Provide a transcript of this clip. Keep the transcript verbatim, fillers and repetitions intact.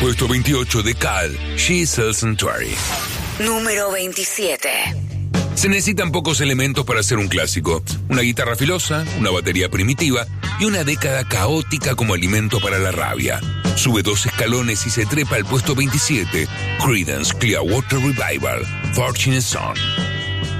Puesto veintiocho de Cal, She's a Sanctuary. Número veintisiete. Se necesitan pocos elementos para hacer un clásico. Una guitarra filosa, una batería primitiva y una década caótica como alimento para la rabia. Sube dos escalones y se trepa al puesto veintisiete. Creedence Clearwater Revival, Fortunate Son.